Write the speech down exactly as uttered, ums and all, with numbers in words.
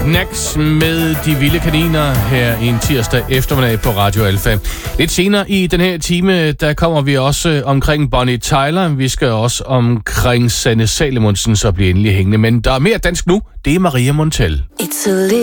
Nax med De Vilde Kaniner her en tirsdag eftermiddag på Radio Alfa. Lidt senere i den her time, der kommer vi også omkring Bonnie Tyler. Vi skal også omkring Sanne Salomonsen, så bliver endelig hængende. Men der er mere dansk nu. Det er Maria Montell.